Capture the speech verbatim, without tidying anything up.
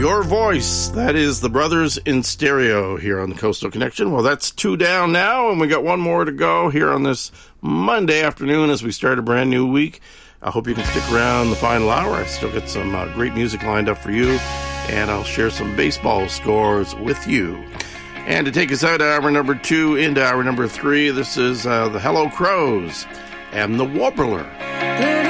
Your voice. That is the Brothers in Stereo here on the Coastal Connection. Well, that's two down now, and we got one more to go here on this Monday afternoon as we start a brand new week. I hope you can stick around the final hour. I still got some uh, great music lined up for you, and I'll share some baseball scores with you. And to take us out of hour number two into hour number three, this is uh, the Hello Crows and the Warbler.